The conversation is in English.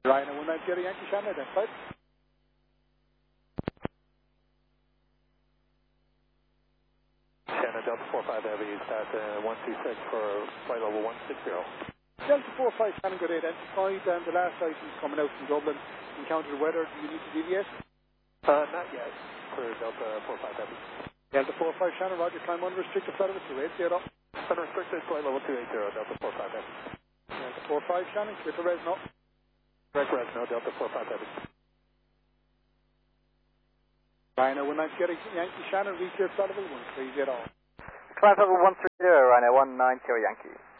Rhino 190 Yankee Shannon, identified. Shannon Delta 45 Heavy, start 126 for flight level 160. Delta 45 Shannon, good identified, and the last item coming out from Dublin, encountered weather, do you need to deviate? Not yet. Clear Delta 45 Heavy. Delta 45 Shannon, roger, climb unrestricted flight level 280. Unrestricted flight level 280, Delta 45 Heavy. Delta 45 Shannon, clear to Resno. Correct Resno, Delta 45 Heavy. Rhino 190 Yankee Shannon, reclear flight level 130. Climb level 130, Rhino 190 Yankee.